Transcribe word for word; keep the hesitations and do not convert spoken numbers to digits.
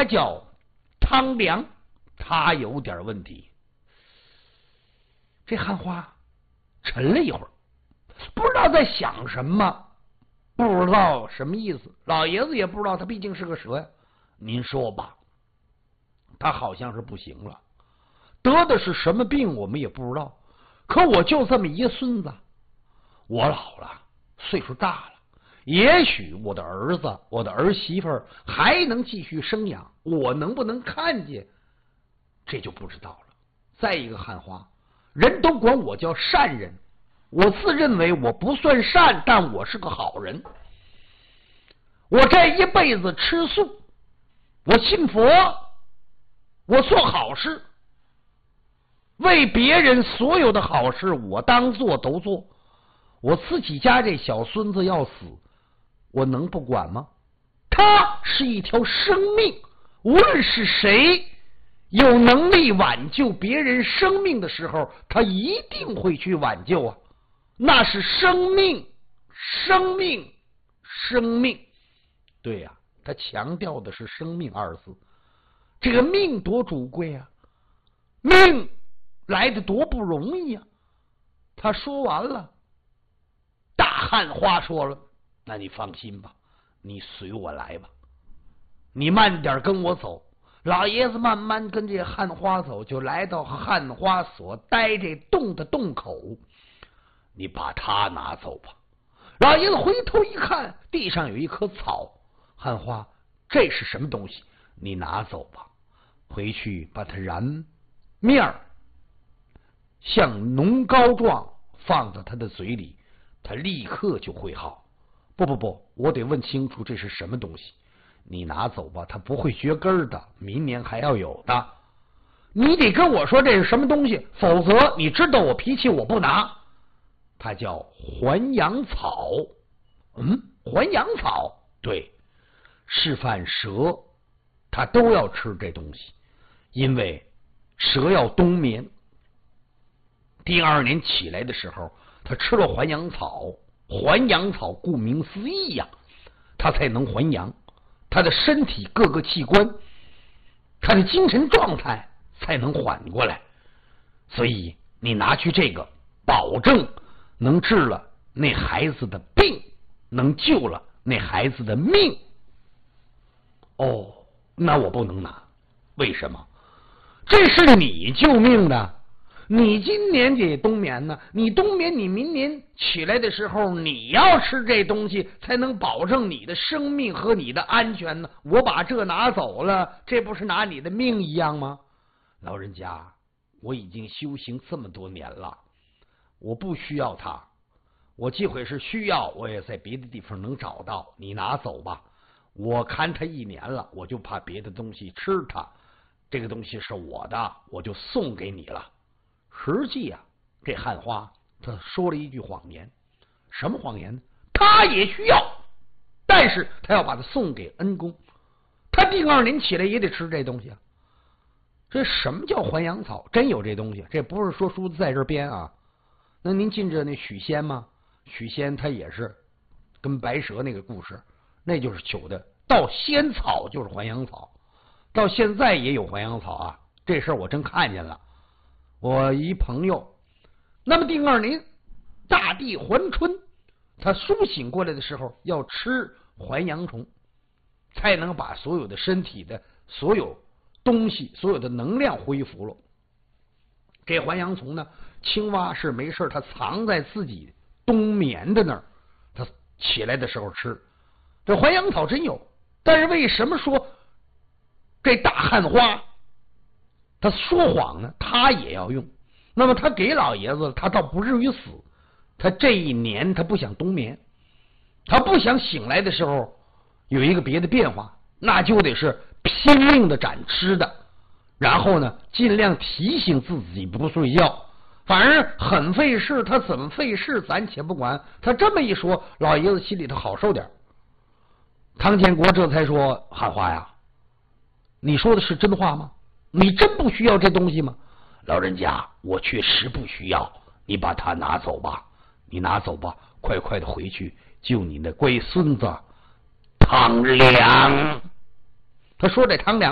他叫汤良，他有点问题。这汉花沉了一会儿，不知道在想什么，不知道什么意思。老爷子也不知道，他毕竟是个蛇呀。您说吧，他好像是不行了，得的是什么病我们也不知道。可我就这么一个孙子，我老了，岁数大了，也许我的儿子我的儿媳妇还能继续生养，我能不能看见这就不知道了。再一个，汉花人都管我叫善人，我自认为我不算善，但我是个好人。我这一辈子吃素，我信佛，我做好事，为别人所有的好事我当做都做。我自己家这小孙子要死，我能不管吗？他是一条生命，无论是谁有能力挽救别人生命的时候，他一定会去挽救啊！那是生命，生命，生命。对呀、啊，他强调的是生命二字。这个命多主贵啊，命来的多不容易啊！他说完了，大汉花说了：“那你放心吧，你随我来吧，你慢点跟我走。”老爷子慢慢跟这汉花走，就来到汉花所待这洞的洞口。你把它拿走吧。老爷子回头一看，地上有一棵草。汉花，这是什么东西？你拿走吧，回去把它燃面儿，像脓膏状放到他的嘴里，他立刻就会好。不不不，我得问清楚这是什么东西。你拿走吧，它不会绝根的，明年还要有的。你得跟我说这是什么东西，否则你知道我脾气，我不拿。它叫还阳草。嗯，还阳草，对，示范蛇它都要吃这东西，因为蛇要冬眠。第二年起来的时候，它吃了还阳草。还阳草顾名思义呀、啊，它才能还阳。他的身体各个器官，他的精神状态才能缓过来。所以你拿去这个，保证能治了那孩子的病，能救了那孩子的命。哦，那我不能拿，为什么？这是你救命的，你今年得冬眠呢，你冬眠，你明年起来的时候，你要吃这东西，才能保证你的生命和你的安全呢。我把这拿走了，这不是拿你的命一样吗？老人家，我已经修行这么多年了，我不需要它。我即使是需要，我也在别的地方能找到。你拿走吧，我看它一年了，我就怕别的东西吃它。这个东西是我的，我就送给你了。实际啊，这汉花他说了一句谎言。什么谎言呢？他也需要，但是他要把它送给恩公。他第二年起来也得吃这东西啊。这什么叫还阳草？真有这东西，这不是说书在这编啊。那您记着那许仙吗？许仙他也是跟白蛇那个故事，那就是求的。到仙草就是还阳草，到现在也有还阳草啊。这事儿我真看见了。我一朋友，那么第二年大地还春，他苏醒过来的时候要吃还阳虫，才能把所有的身体的所有东西所有的能量恢复了。这还阳虫呢，青蛙是没事，它藏在自己冬眠的那儿，它起来的时候吃。这还阳草真有，但是为什么说这大汉花他说谎呢？他也要用。那么他给老爷子，他倒不至于死。他这一年他不想冬眠，他不想醒来的时候有一个别的变化，那就得是拼命的攒吃的，然后呢尽量提醒自己不睡觉。反正很费事，他怎么费事咱且不管。他这么一说，老爷子心里头好受点。汤建国这才说：“汉花呀，你说的是真话吗？你真不需要这东西吗？”老人家，我确实不需要，你把它拿走吧，你拿走吧，快快的回去救你那乖孙子汤良。他说这汤良